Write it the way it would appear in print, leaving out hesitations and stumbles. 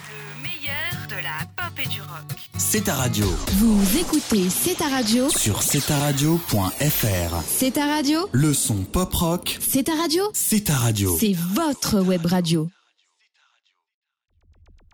Le meilleur de la pop et du rock. C'est ta radio. Vous écoutez C'est ta radio Sur cetaradio.fr. C'est ta radio Le son pop rock. C'est ta radio C'est ta radio. C'est votre web radio.